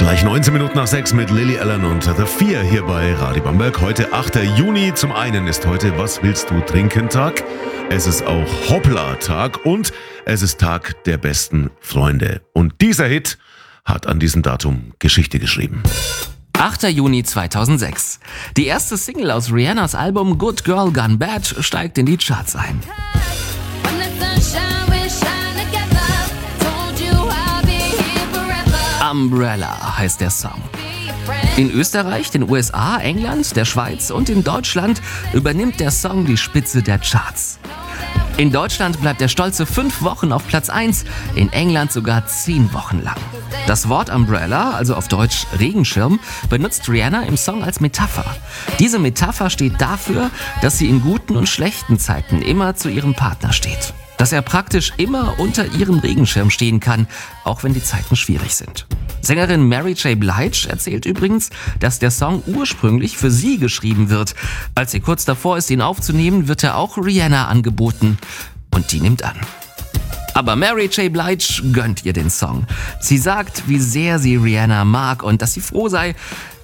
Gleich 19 Minuten nach 6 mit Lily Allen und The 4 hier bei Radio Bamberg. Heute 8. Juni. Zum einen ist heute Was willst du trinken Tag. Es ist auch Hoppla Tag und es ist Tag der besten Freunde. Und dieser Hit hat an diesem Datum Geschichte geschrieben. 8. Juni 2006. Die erste Single aus Rihannas Album Good Girl Gone Bad steigt in die Charts ein. Umbrella heißt der Song. In Österreich, den USA, England, der Schweiz und in Deutschland übernimmt der Song die Spitze der Charts. In Deutschland bleibt er stolze 5 Wochen auf Platz 1, in England sogar 10 Wochen lang. Das Wort Umbrella, also auf Deutsch Regenschirm, benutzt Rihanna im Song als Metapher. Diese Metapher steht dafür, dass sie in guten und schlechten Zeiten immer zu ihrem Partner steht. Dass er praktisch immer unter ihrem Regenschirm stehen kann, auch wenn die Zeiten schwierig sind. Sängerin Mary J. Blige erzählt übrigens, dass der Song ursprünglich für sie geschrieben wird. Als sie kurz davor ist, ihn aufzunehmen, wird er auch Rihanna angeboten. Und die nimmt an. Aber Mary J. Blige gönnt ihr den Song. Sie sagt, wie sehr sie Rihanna mag und dass sie froh sei,